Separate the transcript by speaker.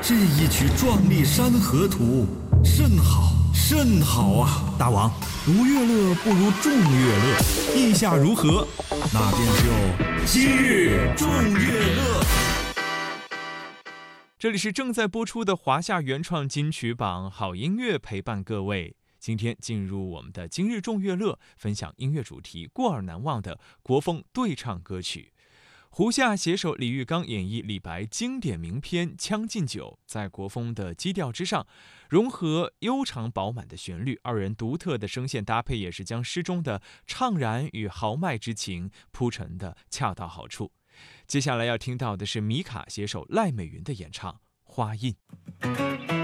Speaker 1: 这一曲壮丽山河图，甚好甚好啊！
Speaker 2: 大王，独乐乐不如众乐乐，意下如何？
Speaker 1: 那便就今日众乐乐。
Speaker 3: 这里是正在播出的华夏原创金曲榜，好音乐陪伴各位。今天进入我们的今日众乐乐，分享音乐主题过耳难忘的国风对唱歌曲。胡夏携手李玉刚演绎李白经典名篇《将进酒》，在国风的基调之上，融合悠长饱满的旋律，二人独特的声线搭配也是将诗中的怅然与豪迈之情铺陈的恰到好处。接下来要听到的是米卡携手赖美云的演唱《花印》。